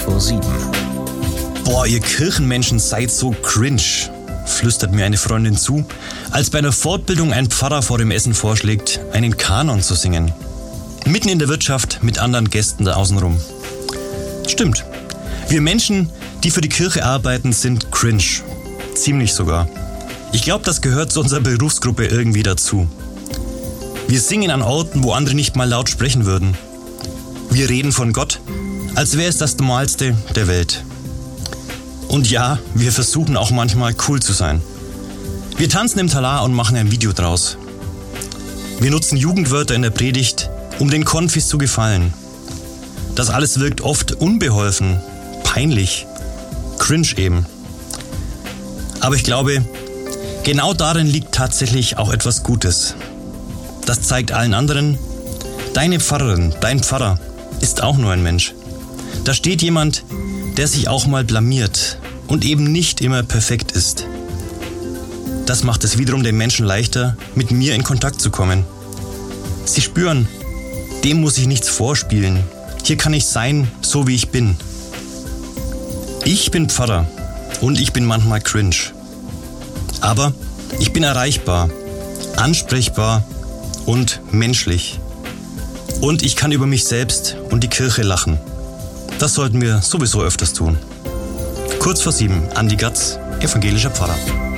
Netto 7. Boah, ihr Kirchenmenschen seid so cringe, flüstert mir eine Freundin zu, als bei einer Fortbildung ein Pfarrer vor dem Essen vorschlägt, einen Kanon zu singen. Mitten in der Wirtschaft mit anderen Gästen da außenrum. Stimmt. Wir Menschen, die für die Kirche arbeiten, sind cringe. Ziemlich sogar. Ich glaube, das gehört zu unserer Berufsgruppe irgendwie dazu. Wir singen an Orten, wo andere nicht mal laut sprechen würden. Wir reden von Gott, als wäre es das Normalste der Welt. Und ja, wir versuchen auch manchmal cool zu sein. Wir tanzen im Talar und machen ein Video draus. Wir nutzen Jugendwörter in der Predigt, um den Konfis zu gefallen. Das alles wirkt oft unbeholfen, peinlich, cringe eben. Aber ich glaube, genau darin liegt tatsächlich auch etwas Gutes. Das zeigt allen anderen, deine Pfarrerin, dein Pfarrer ist auch nur ein Mensch. Da steht jemand, der sich auch mal blamiert und eben nicht immer perfekt ist. Das macht es wiederum den Menschen leichter, mit mir in Kontakt zu kommen. Sie spüren, dem muss ich nichts vorspielen. Hier kann ich sein, so wie ich bin. Ich bin Pfarrer und ich bin manchmal cringe. Aber ich bin erreichbar, ansprechbar und menschlich. Und ich kann über mich selbst und die Kirche lachen. Das sollten wir sowieso öfters tun. Kurz vor 7, Andi Gatz, evangelischer Pfarrer.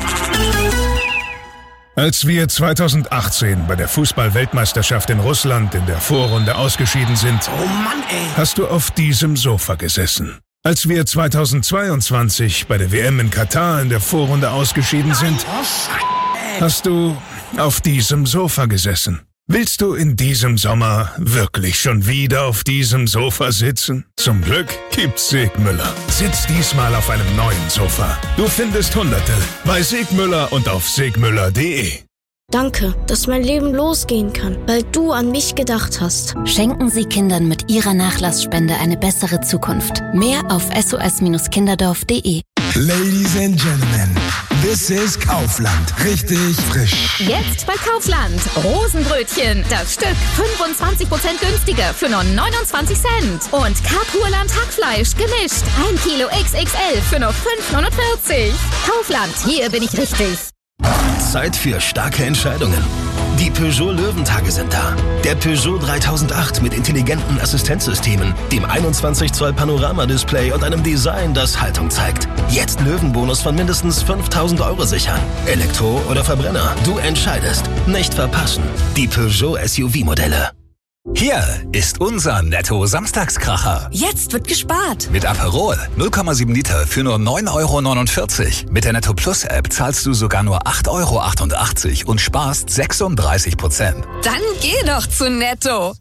Als wir 2018 bei der Fußball-Weltmeisterschaft in Russland in der Vorrunde ausgeschieden sind, hast du auf diesem Sofa gesessen. Als wir 2022 bei der WM in Katar in der Vorrunde ausgeschieden sind, hast du auf diesem Sofa gesessen. Willst du in diesem Sommer wirklich schon wieder auf diesem Sofa sitzen? Zum Glück gibt's Segmüller. Sitz diesmal auf einem neuen Sofa. Du findest Hunderte bei Segmüller und auf segmüller.de. Danke, dass mein Leben losgehen kann, weil du an mich gedacht hast. Schenken Sie Kindern mit Ihrer Nachlassspende eine bessere Zukunft. Mehr auf sos-kinderdorf.de. Ladies and Gentlemen, this is Kaufland. Richtig frisch. Jetzt bei Kaufland. Rosenbrötchen. Das Stück 25% günstiger für nur 29 Cent. Und Kapurland Hackfleisch gemischt. 1 Kilo XXL für nur 5,49. Kaufland, hier bin ich richtig. Zeit für starke Entscheidungen. Die Peugeot Löwentage sind da. Der Peugeot 3008 mit intelligenten Assistenzsystemen, dem 21 Zoll Panoramadisplay und einem Design, das Haltung zeigt. Jetzt Löwenbonus von mindestens 5.000 € sichern. Elektro oder Verbrenner, du entscheidest. Nicht verpassen. Die Peugeot SUV-Modelle. Hier ist unser Netto-Samstagskracher. Jetzt wird gespart. Mit Aperol 0,7 Liter für nur 9,49 €. Mit der Netto Plus App zahlst du sogar nur 8,88 € und sparst 36%. Dann geh doch zu Netto.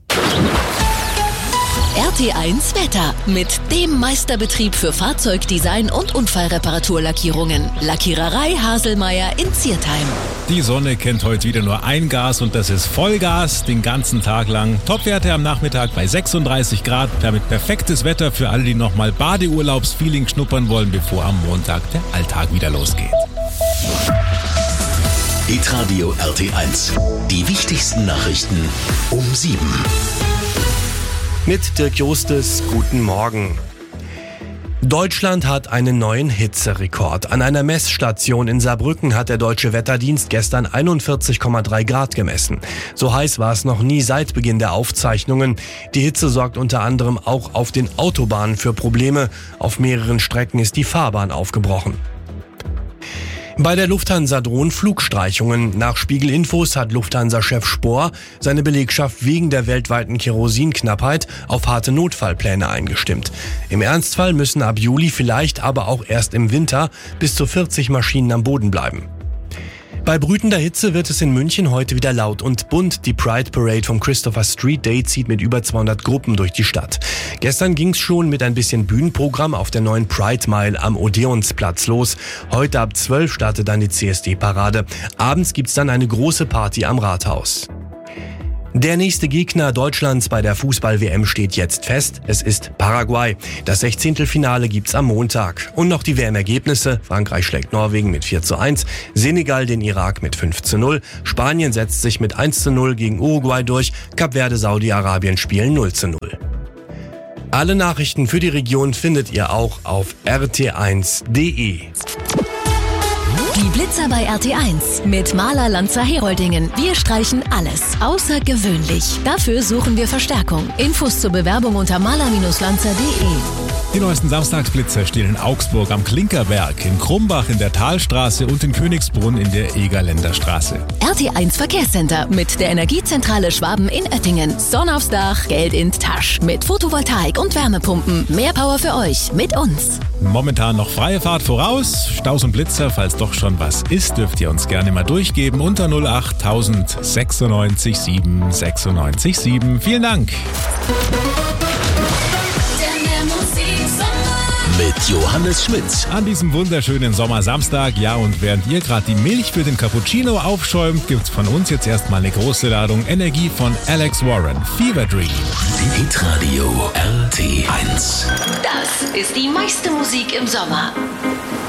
RT1 Wetter mit dem Meisterbetrieb für Fahrzeugdesign und Unfallreparaturlackierungen. Lackiererei Haselmeier in Ziertheim. Die Sonne kennt heute wieder nur ein Gas und das ist Vollgas den ganzen Tag lang. Topwerte am Nachmittag bei 36 Grad. Damit perfektes Wetter für alle, die nochmal Badeurlaubsfeeling schnuppern wollen, bevor am Montag der Alltag wieder losgeht. Hitradio RT1. Die wichtigsten Nachrichten um 7. Mit Dirk Jostes, guten Morgen. Deutschland hat einen neuen Hitzerekord. An einer Messstation in Saarbrücken hat der Deutsche Wetterdienst gestern 41,3 Grad gemessen. So heiß war es noch nie seit Beginn der Aufzeichnungen. Die Hitze sorgt unter anderem auch auf den Autobahnen für Probleme. Auf mehreren Strecken ist die Fahrbahn aufgebrochen. Bei der Lufthansa drohen Flugstreichungen. Nach Spiegel-Infos hat Lufthansa-Chef Spohr seine Belegschaft wegen der weltweiten Kerosinknappheit auf harte Notfallpläne eingestimmt. Im Ernstfall müssen ab Juli, vielleicht aber auch erst im Winter, bis zu 40 Maschinen am Boden bleiben. Bei brütender Hitze wird es in München heute wieder laut und bunt. Die Pride Parade vom Christopher Street Day zieht mit über 200 Gruppen durch die Stadt. Gestern ging's schon mit ein bisschen Bühnenprogramm auf der neuen Pride Mile am Odeonsplatz los. Heute ab 12 startet dann die CSD-Parade. Abends gibt's dann eine große Party am Rathaus. Der nächste Gegner Deutschlands bei der Fußball-WM steht jetzt fest. Es ist Paraguay. Das 16. gibt's am Montag. Und noch die WM-Ergebnisse. Frankreich schlägt Norwegen mit 4:1, Senegal den Irak mit 5:0, Spanien setzt sich mit 1:0 gegen Uruguay durch, Kap Verde, Saudi-Arabien spielen 0:0. Alle Nachrichten für die Region findet ihr auch auf rt1.de. Die Blitzer bei RT1 mit Maler Lanzer Heroldingen. Wir streichen alles außergewöhnlich. Dafür suchen wir Verstärkung. Infos zur Bewerbung unter maler-lanzer.de. Die neuesten Samstagsblitzer stehen in Augsburg am Klinkerberg, in Krumbach in der Talstraße und in Königsbrunn in der Egerländer Straße. RT1 Verkehrscenter mit der Energiezentrale Schwaben in Oettingen. Sonne aufs Dach, Geld in Tasch. Mit Photovoltaik und Wärmepumpen. Mehr Power für euch mit uns. Momentan noch freie Fahrt voraus. Staus und Blitzer, falls doch schon was ist, dürft ihr uns gerne mal durchgeben unter 08000 96 7 96 7. Vielen Dank. Mit Johannes Schmidt. An diesem wunderschönen Sommersamstag, ja, und während ihr gerade die Milch für den Cappuccino aufschäumt, gibt's von uns jetzt erstmal eine große Ladung Energie von Alex Warren. Fever Dream. Hitradio RT1. Das ist die meiste Musik im Sommer.